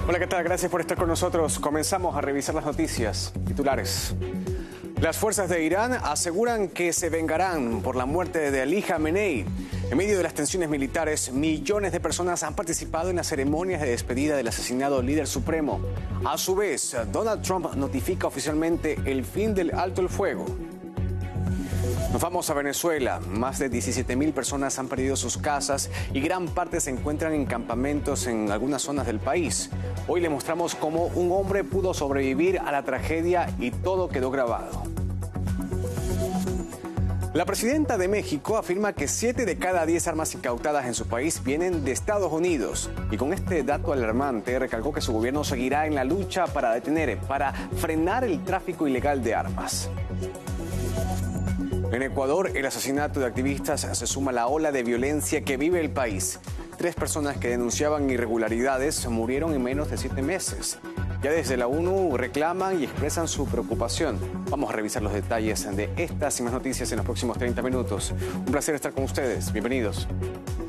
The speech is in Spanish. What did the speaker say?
Hola, ¿qué tal? Gracias por estar con nosotros. Comenzamos a revisar las noticias. Titulares. Las fuerzas de Irán aseguran que se vengarán por la muerte de Ali Khamenei. En medio de las tensiones militares, millones de personas han participado en las ceremonias de despedida del asesinado líder supremo. A su vez, Donald Trump notifica oficialmente el fin del alto el fuego. Nos vamos a Venezuela. Más de 17.000 personas han perdido sus casas y gran parte se encuentran en campamentos en algunas zonas del país. Hoy le mostramos cómo un hombre pudo sobrevivir a la tragedia y todo quedó grabado. La presidenta de México afirma que 7 de cada 10 armas incautadas en su país vienen de Estados Unidos. Y con este dato alarmante recalcó que su gobierno seguirá en la lucha para frenar el tráfico ilegal de armas. En Ecuador, el asesinato de activistas se suma a la ola de violencia que vive el país. 3 personas que denunciaban irregularidades murieron en menos de 7 meses. Ya desde la ONU reclaman y expresan su preocupación. Vamos a revisar los detalles de estas y más noticias en los próximos 30 minutos. Un placer estar con ustedes. Bienvenidos.